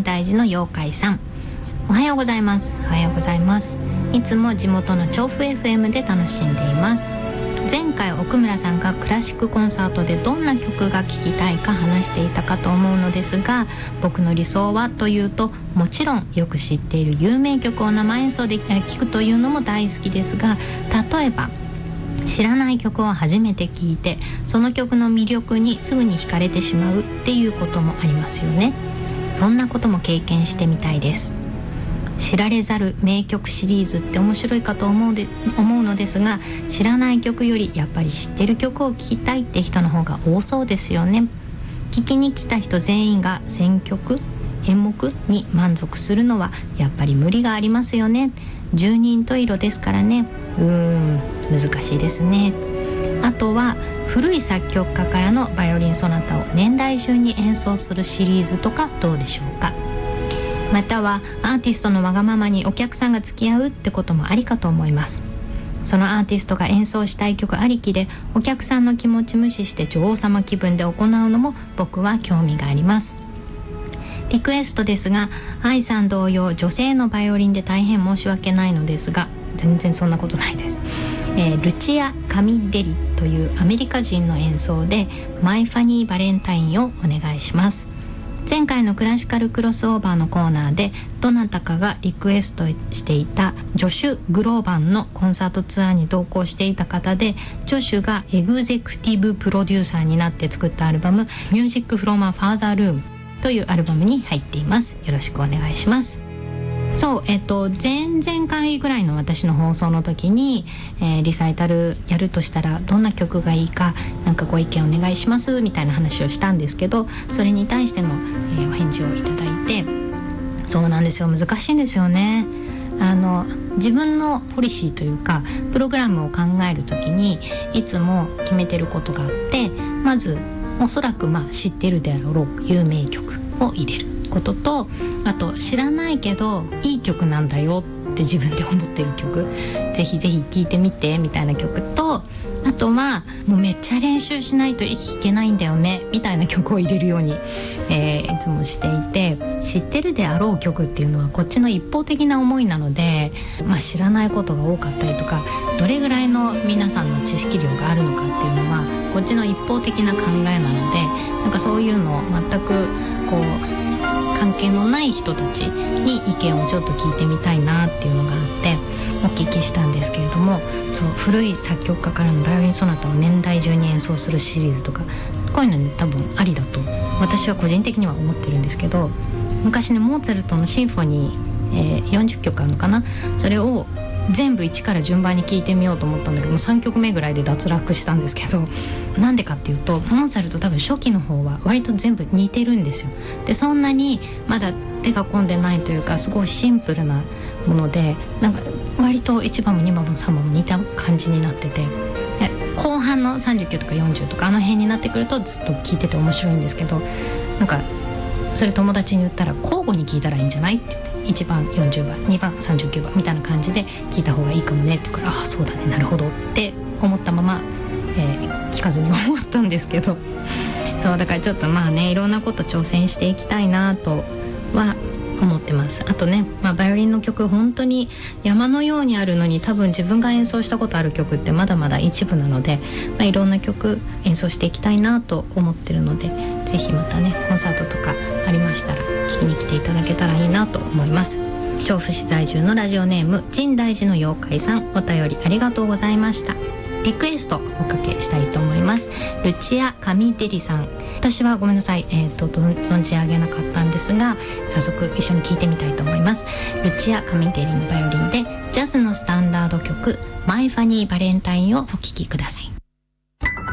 大寺の妖怪さん、おはようございます。おはようございます。いつも地元の調布 FM で楽しんでいます。前回奥村さんがクラシックコンサートでどんな曲が聴きたいか話していたかと思うのですが、僕の理想はというと、もちろんよく知っている有名曲を生演奏で聴くというのも大好きですが、例えば知らない曲を初めて聴いてその曲の魅力にすぐに惹かれてしまうっていうこともありますよね。そんなことも経験してみたいです。知られざる名曲シリーズって面白いかと思うのですが、知らない曲よりやっぱり知ってる曲を聴きたいって人の方が多そうですよね。聴きに来た人全員が選曲演目に満足するのはやっぱり無理がありますよね。十人十色ですからね。難しいですね。あとは古い作曲家からのバイオリンソナタを年代順に演奏するシリーズとかどうでしょうか。またはアーティストのわがままにお客さんが付き合うってこともありかと思います。そのアーティストが演奏したい曲ありきでお客さんの気持ち無視して女王様気分で行うのも僕は興味があります。リクエストですが、愛さん同様女性のバイオリンで大変申し訳ないのですが、全然そんなことないです。ルチア・カミレリというアメリカ人の演奏でマイ・ファニー・バレンタインをお願いします。前回のクラシカルクロスオーバーのコーナーでどなたかがリクエストしていたジョシュ・グローバンのコンサートツアーに同行していた方で、ジョシュがエグゼクティブプロデューサーになって作ったアルバムミュージックフロマファーザールームというアルバムに入っています。よろしくお願いします。そう、前々回ぐらいの私の放送の時に、リサイタルやるとしたらどんな曲がいいかなんかご意見お願いしますみたいな話をしたんですけど、それに対しての、お返事をいただいて、そうなんですよ、難しいんですよね。自分のポリシーというかプログラムを考える時にいつも決めてることがあって、まずおそらく知ってるであろう有名曲を入れることと、あと知らないけどいい曲なんだよって自分で思ってる曲、ぜひぜひ聴いてみてみたいな曲と、あとはもうめっちゃ練習しないと弾けないんだよねみたいな曲を入れるように、いつもしていて、知ってるであろう曲っていうのはこっちの一方的な思いなので、知らないことが多かったりとか、どれぐらいの皆さんの知識量があるのかっていうのはこっちの一方的な考えなので、なんかそういうのを全くこう関係のない人たちに意見をちょっと聞いてみたいなっていうのがあってお聞きしたんですけれども、そう古い作曲家からのバイオリンソナタを年代順に演奏するシリーズとか、こういうのに多分ありだと私は個人的には思ってるんですけど、昔ねモーツァルトのシンフォニー、40曲あるのかな、それを全部一から順番に聴いてみようと思ったんだけども3曲目ぐらいで脱落したんですけど、なんでかっていうとモーツァルト多分初期の方は割と全部似てるんですよ。でそんなにまだ手が込んでないというか、すごいシンプルなもので、なんか割と1番も2番も3番も似た感じになってて、後半の39とか40とかあの辺になってくるとずっと聴いてて面白いんですけど、なんかそれ友達に言ったら交互に聴いたらいいんじゃないって言って、1番40番2番39番みたいな感じで聴いた方がいいかもねって言うから、あそうだねなるほどって思ったまま、聞かずに思ったんですけど、そうだからちょっといろんなこと挑戦していきたいなとは思ってます。あとね、バイオリンの曲本当に山のようにあるのに、多分自分が演奏したことある曲ってまだまだ一部なので、いろんな曲演奏していきたいなと思ってるので、ぜひまたねコンサートとかありましたら聞きに来ていただけたらいいなと思います。調布市在住のラジオネーム深大寺の妖怪さん、お便りありがとうございました。リクエストおかけしたいと思います。ルチア・カミデリさん、私はごめんなさい、存じ上げなかったんですが、早速一緒に聴いてみたいと思います。ルチア・カミデリのバイオリンでジャズのスタンダード曲マイ・ファニー・バレンタインをお聴きください。